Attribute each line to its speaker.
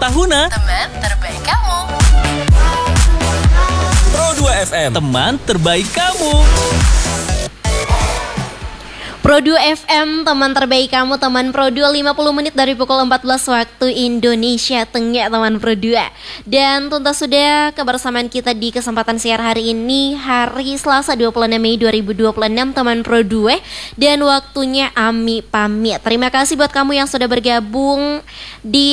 Speaker 1: Tahuna,
Speaker 2: teman terbaik kamu.
Speaker 1: Pro 2 FM, teman terbaik kamu.
Speaker 3: Pro 2 FM, teman terbaik kamu, teman Pro 2, 50 menit dari pukul 14 waktu Indonesia Tengah, teman Pro 2. Dan tuntas sudah kebersamaan kita di kesempatan siar hari ini, hari Selasa 26 Mei 2026, teman Pro 2. Dan waktunya Ami pamit. Terima kasih buat kamu yang sudah bergabung di